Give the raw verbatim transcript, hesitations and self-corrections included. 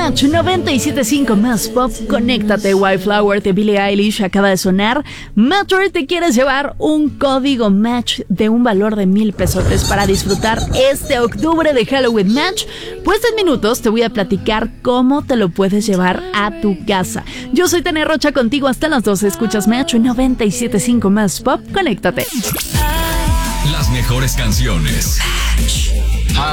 Match noventa y siete punto cinco más pop. Conéctate. Wildflower de Billie Eilish acaba de sonar. Matcher, te quieres llevar un código Match de un valor de mil pesotes para disfrutar este octubre de Halloween Match. Pues en minutos te voy a platicar cómo te lo puedes llevar a tu casa. Yo soy Tania Rocha, contigo hasta las doce. Escuchas Match noventa y siete punto cinco más pop. Conéctate. Las mejores canciones.